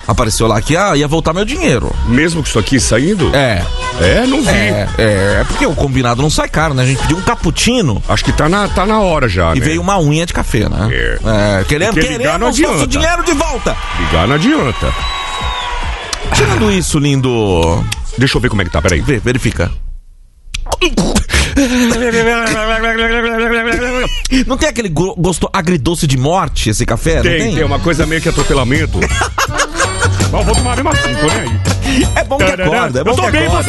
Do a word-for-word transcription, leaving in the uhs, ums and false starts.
Apareceu lá que ah, ia voltar meu dinheiro. Mesmo com isso aqui saindo? É. É, não vi. É, é, é porque o combinado não sai caro, né? A gente pediu um cappuccino. Acho que tá na, tá na hora já, E né? veio uma unha de café, né? É. É, querendo, Porque ligar não queremos nosso adianta. dinheiro de volta. Ligar não adianta. Tirando isso, lindo. Deixa eu ver como é que tá, peraí. Vê, verifica. Não tem aquele go- gosto agridoce de morte, esse café? Tem, não tem? tem uma coisa meio que atropelamento. Mas eu vou tomar mesmo assim, tô nem aí. É bom que acorda, é bom Eu tô que bem, acorda.